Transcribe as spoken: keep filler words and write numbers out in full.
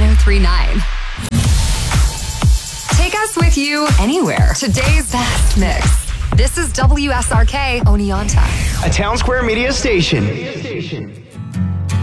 three point nine. Take us with you anywhere. Today's best mix. This is W S R K Oneonta. A Town Square Media station.